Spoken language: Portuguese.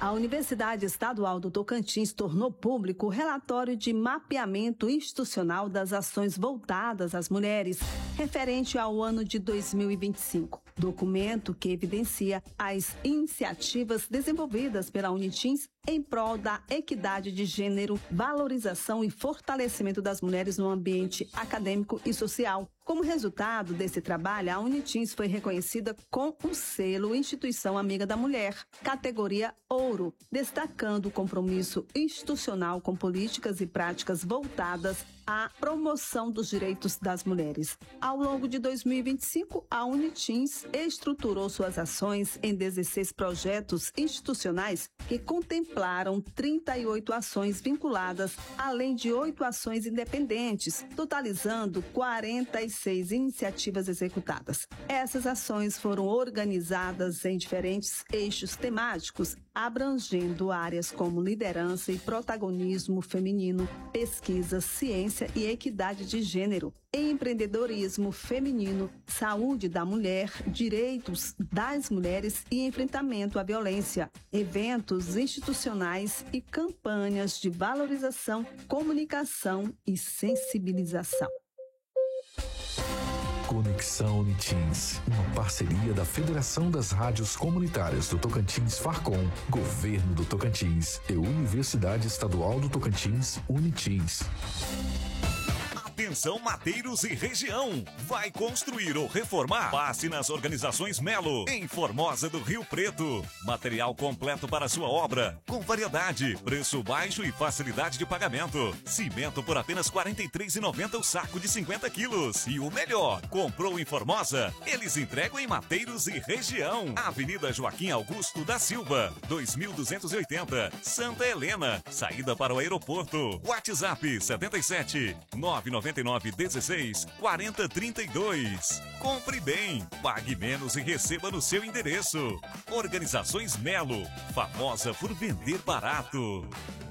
A Universidade Estadual do Tocantins tornou público o relatório de mapeamento institucional das ações voltadas às mulheres, referente ao ano de 2025. Documento que evidencia as iniciativas desenvolvidas pela Unitins em prol da equidade de gênero, valorização e fortalecimento das mulheres no ambiente acadêmico e social. Como resultado desse trabalho, a Unitins foi reconhecida com o selo Instituição Amiga da Mulher, categoria Ouro, destacando o compromisso institucional com políticas e práticas voltadas à promoção dos direitos das mulheres. Ao longo de 2025, a Unitins estruturou suas ações em 16 projetos institucionais que contemplaram 38 ações vinculadas, além de 8 ações independentes, totalizando 46 iniciativas executadas. Essas ações foram organizadas em diferentes eixos temáticos, abrangendo áreas como liderança e protagonismo feminino, pesquisa, ciência e equidade de gênero, empreendedorismo feminino, saúde da mulher, direitos das mulheres e enfrentamento à violência, eventos institucionais e campanhas de valorização, comunicação e sensibilização. Conexão Unitins, uma parceria da Federação das Rádios Comunitárias do Tocantins Farcom, Governo do Tocantins e Universidade Estadual do Tocantins, Unitins. Atenção, mateiros e região. Vai construir ou reformar? Passe nas organizações Melo, em Formosa do Rio Preto. Material completo para sua obra, com variedade, preço baixo e facilidade de pagamento. Cimento por apenas R$ 43,90 o saco de 50 quilos. E o melhor, comprou em Formosa? Eles entregam em mateiros e região. Avenida Joaquim Augusto da Silva, 2280, Santa Helena. Saída para o aeroporto. WhatsApp 77 999 16 40 32. Compre bem, pague menos e receba no seu endereço. Organizações Melo, famosa por vender barato.